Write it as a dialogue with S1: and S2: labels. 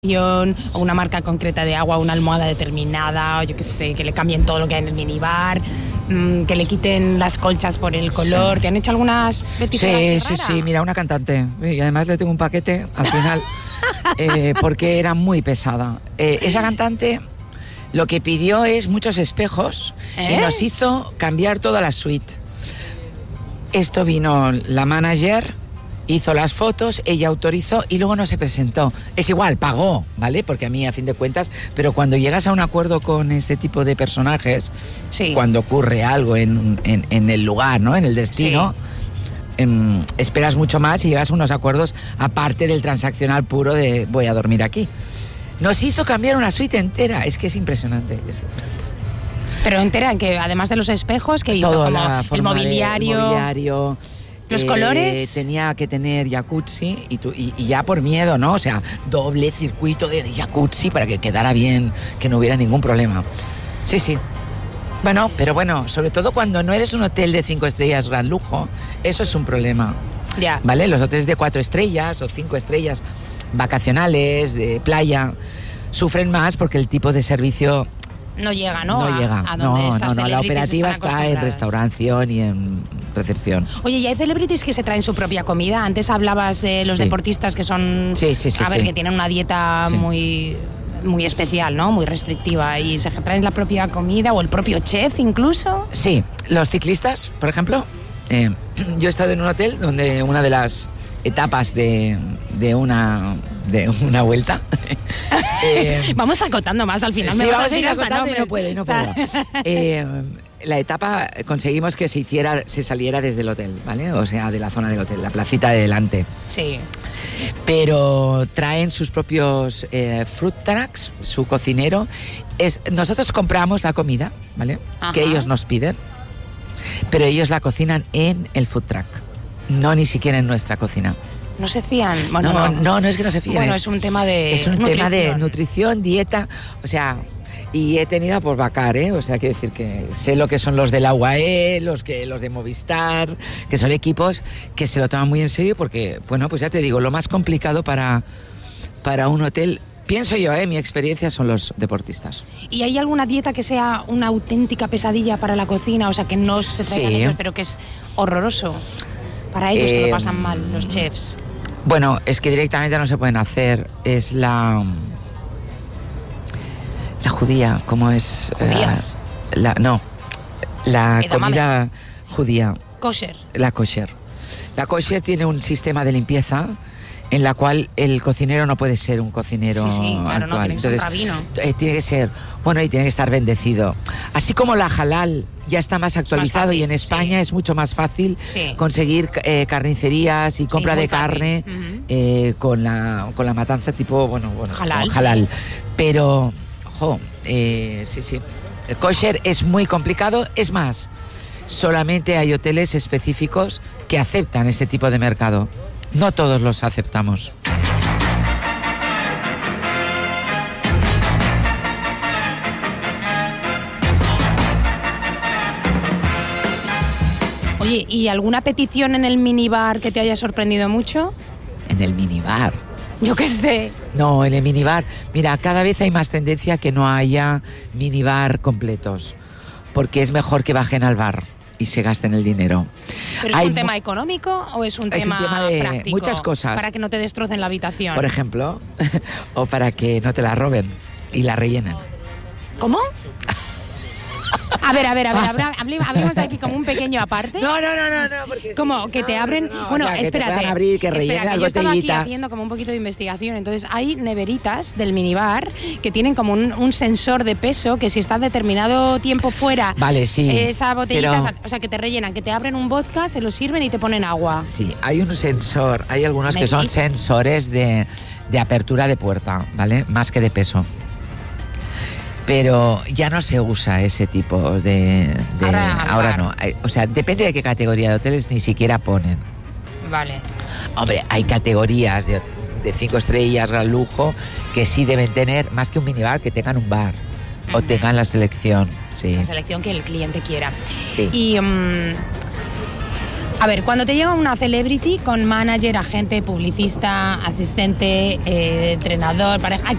S1: o una marca concreta de agua, una almohada determinada, o yo qué sé, que le cambien todo lo que hay en el minibar, que le quiten las colchas por el color. ¿Te han hecho algunas peticiones así raras?
S2: Sí, mira, una cantante. Y además le tengo un paquete al final porque era muy pesada. Esa cantante lo que pidió es muchos espejos y nos hizo cambiar toda la suite. Esto vino la manager, hizo las fotos, ella autorizó y luego no se presentó. Es igual, pagó, ¿vale? Porque a mí, a fin de cuentas, pero cuando llegas a un acuerdo con este tipo de personajes,
S1: sí,
S2: cuando ocurre algo en el lugar, ¿no? En el destino, sí, esperas mucho más y llegas a unos acuerdos aparte del transaccional puro de voy a dormir aquí. Nos hizo cambiar una suite entera, es que es impresionante.
S1: Pero entera, que además de los espejos, que hizo
S2: todo,
S1: como el mobiliario... ¿Los colores?
S2: Tenía que tener jacuzzi y ya por miedo, ¿no? O sea, doble circuito de jacuzzi para que quedara bien, que no hubiera ningún problema. Sí, sí. Bueno, pero bueno, sobre todo cuando no eres un hotel de 5 estrellas gran lujo, eso es un problema.
S1: Ya.
S2: ¿Vale? Los hoteles de 4 estrellas o 5 estrellas vacacionales, de playa, sufren más porque el tipo de servicio...
S1: No llega, ¿no?
S2: No llega.
S1: A donde estas
S2: la operativa está en restauración y en recepción.
S1: Oye, ¿y hay celebrities que se traen su propia comida? Antes hablabas de los deportistas que son...
S2: Sí,
S1: que tienen una dieta muy especial, ¿no? Muy restrictiva. ¿Y se traen la propia comida o el propio chef incluso?
S2: Sí. Los ciclistas, por ejemplo. Yo he estado en un hotel donde una de las etapas de una vuelta...
S1: vamos acotando más al final.
S2: Sí, vamos a ir acotando y no puedo. La etapa conseguimos que se saliera desde el hotel, ¿vale? O sea, de la zona del hotel, la placita de delante.
S1: Sí.
S2: Pero traen sus propios fruit trucks, su cocinero. Nosotros compramos la comida, ¿vale? Ajá. Que ellos nos piden, pero ellos la cocinan en el food truck, no ni siquiera en nuestra cocina.
S1: ¿No se fían?
S2: Bueno, no es que no se fíen.
S1: Bueno, es un tema de
S2: tema de nutrición, dieta, o sea, y he tenido a por vacar, o sea, quiero decir que sé lo que son los del UAE, los de Movistar, que son equipos que se lo toman muy en serio porque, bueno, pues ya te digo, lo más complicado para un hotel, pienso yo, mi experiencia son los deportistas.
S1: ¿Y hay alguna dieta que sea una auténtica pesadilla para la cocina? O sea, que no se traigan ellos, pero que es horroroso para ellos, que lo pasan mal, los chefs.
S2: Bueno, es que directamente no se pueden hacer. Es la judía, ¿cómo es?
S1: ¿Judías?
S2: La comida judía.
S1: Kosher.
S2: La kosher. La kosher tiene un sistema de limpieza en la cual el cocinero no puede ser un cocinero
S1: claro,
S2: actual.
S1: No, tiene que ser un rabino.
S2: Tiene que ser, y tiene que estar bendecido. Así como la halal ya está más actualizado, más fácil, y en España es mucho más fácil conseguir carnicerías y compra de carne con la matanza tipo, halal. Pero, el kosher es muy complicado. Es más, solamente hay hoteles específicos que aceptan este tipo de mercado. No todos los aceptamos.
S1: Oye, ¿y alguna petición en el minibar que te haya sorprendido mucho?
S2: ¿En el minibar?
S1: Yo qué sé.
S2: No, en el minibar. Mira, cada vez hay más tendencia a que no haya minibar completos, porque es mejor que bajen al bar y se gasten el dinero.
S1: ¿Pero es un tema económico o es un tema
S2: de
S1: práctico?
S2: Muchas cosas.
S1: Para que no te destrocen la habitación.
S2: Por ejemplo, o para que no te la roben y la rellenen.
S1: ¿Cómo? A ver, abrimos aquí como un pequeño aparte.
S2: No, porque
S1: como que te abren... Bueno,
S2: o sea,
S1: espérate.
S2: Que te abrir, que rellenen las botellitas.
S1: Yo estaba aquí haciendo como un poquito de investigación. Entonces, hay neveritas del minibar que tienen como un sensor de peso que si está determinado tiempo fuera...
S2: Vale, sí.
S1: Esa botellita, o sea, que te rellenan, que te abren un vodka, se lo sirven y te ponen agua.
S2: Sí, hay un sensor. Hay algunos que son sensores de apertura de puerta, ¿vale? Más que de peso. Pero ya no se usa ese tipo de ahora no. O sea, depende de qué categoría de hoteles, ni siquiera ponen.
S1: Vale.
S2: Hombre, hay categorías de 5 estrellas, gran lujo, que sí deben tener, más que un minibar, que tengan un bar. O tengan la selección. Sí.
S1: La selección que el cliente quiera.
S2: Sí.
S1: Y... A ver, cuando te llega una celebrity con manager, agente, publicista, asistente, entrenador, pareja,